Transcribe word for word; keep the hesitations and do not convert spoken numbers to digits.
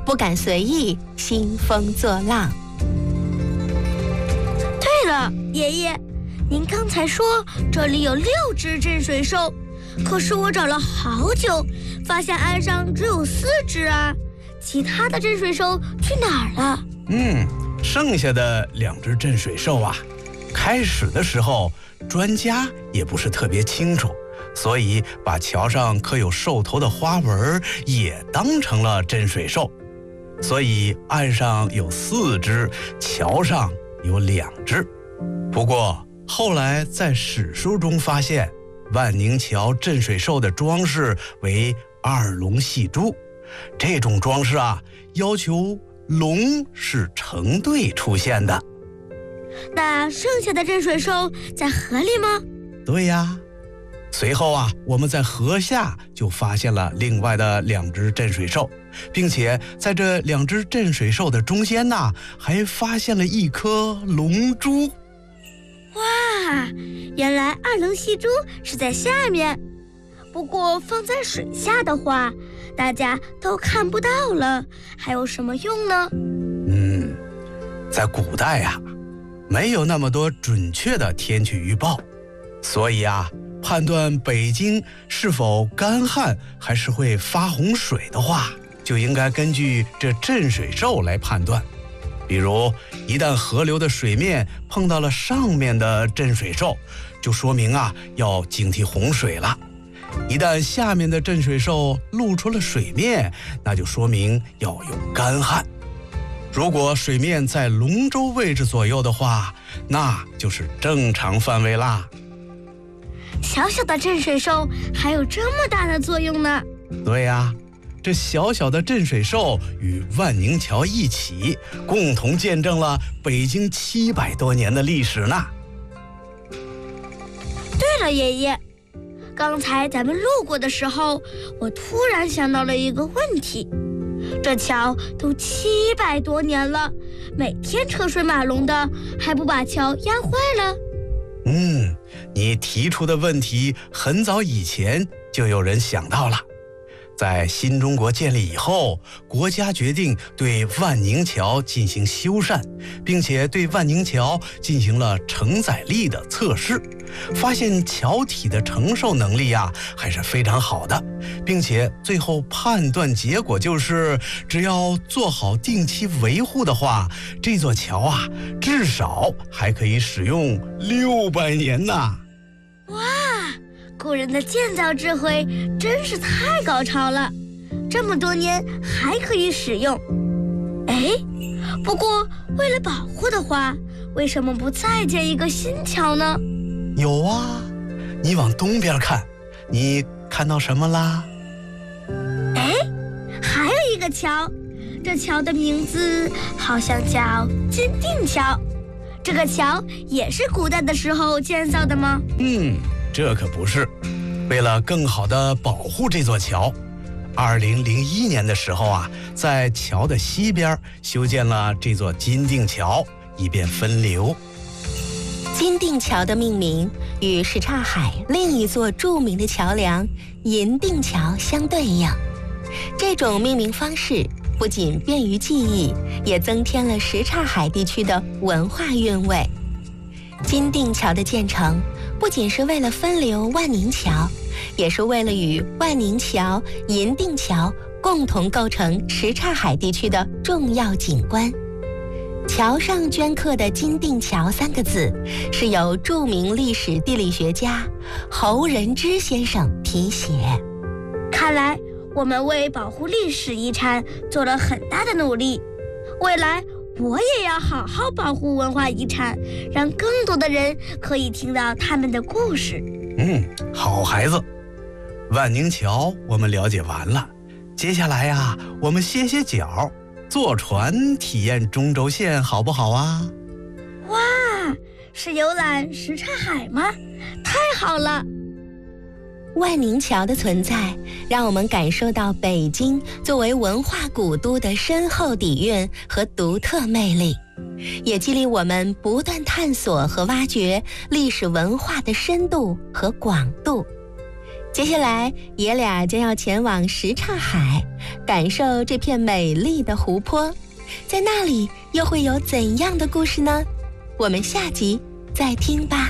不敢随意兴风作浪。 对了，爷爷，您刚才说这里有六只镇水兽，可是我找了好久，发现岸上只有四只啊，其他的镇水兽去哪儿了？ 嗯，剩下的两只镇水兽啊，开始的时候专家也不是特别清楚，所以把桥上刻有兽头的花纹也当成了镇水兽，所以岸上有四只，桥上有两只。不过后来在史书中发现，万宁桥镇水兽的装饰为二龙戏珠，这种装饰啊，要求龙是成对出现的。 那剩下的镇水兽在河里吗？ 对呀，随后啊，我们在河下就发现了另外的两只镇水兽，并且在这两只镇水兽的中间呢，还发现了一颗龙珠。 哇，原来二龙戏珠是在下面，不过放在水下的话，大家都看不到了，还有什么用呢？ 嗯，在古代啊，没有那么多准确的天气预报，所以啊，判断北京是否干旱还是会发洪水的话，就应该根据这镇水兽来判断。比如一旦河流的水面碰到了上面的镇水兽，就说明啊要警惕洪水了。一旦下面的镇水兽露出了水面，那就说明要有干旱。如果水面在龙舟位置左右的话，那就是正常范围啦。 小小的镇水兽还有这么大的作用呢？ 对呀，这小小的镇水兽与万宁桥一起，共同见证了北京七百多年的历史呢。 对了，爷爷，刚才咱们路过的时候，我突然想到了一个问题。这桥都七百多年了，每天车水马龙的，还不把桥压坏了？ 嗯，你提出的问题很早以前就有人想到了。在新中国建立以后，国家决定对万宁桥进行修缮，并且对万宁桥进行了承载力的测试，发现桥体的承受能力啊还是非常好的，并且最后判断结果就是，只要做好定期维护的话，这座桥啊至少还可以使用六百年呢。 哇，古人的建造智慧真是太高超了，这么多年还可以使用。哎，不过为了保护的话，为什么不再建一个新桥呢？ 有啊，你往东边看，你看到什么啦？ 哎，还有一个桥，这桥的名字好像叫金锭桥，这个桥也是古代的时候建造的吗？ 嗯，这可不是。为了更好地保护这座桥，二零零一年的时候啊，在桥的西边修建了这座金锭桥，以便分流。 金锭桥的命名与什刹海另一座著名的桥梁银锭桥相对应，这种命名方式不仅便于记忆，也增添了什刹海地区的文化韵味。金锭桥的建成不仅是为了分流万宁桥，也是为了与万宁桥、银锭桥共同构成什刹海地区的重要景观。桥上镌刻的金锭桥三个字，是由著名历史地理学家侯仁之先生题写。 看来我们为保护历史遗产做了很大的努力，未来我也要好好保护文化遗产，让更多的人可以听到他们的故事。 嗯，好孩子。万宁桥我们了解完了，接下来呀、啊，我们歇歇脚，坐船体验中轴线好不好啊？ 哇，是游览什刹海吗？太好了！ 万宁桥的存在，让我们感受到北京作为文化古都的深厚底蕴和独特魅力，也激励我们不断探索和挖掘历史文化的深度和广度。 接下来，爷俩将要前往什刹海，感受这片美丽的湖泊。在那里又会有怎样的故事呢？我们下集再听吧。